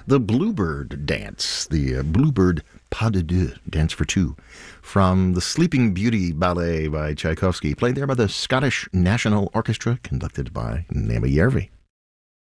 the Bluebird Dance, the Bluebird Pas de Deux, Dance for Two, from the Sleeping Beauty Ballet by Tchaikovsky, played there by the Scottish National Orchestra, conducted by Nema Järvi.